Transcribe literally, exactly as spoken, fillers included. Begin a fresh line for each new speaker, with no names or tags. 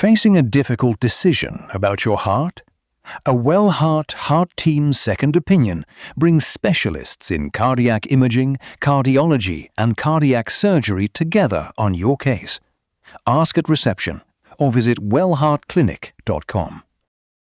Facing a difficult decision about your heart? A Wellheart Heart Team Second Opinion brings specialists in cardiac imaging, cardiology, and cardiac surgery together on your case. Ask at reception or visit wellheart clinic dot com.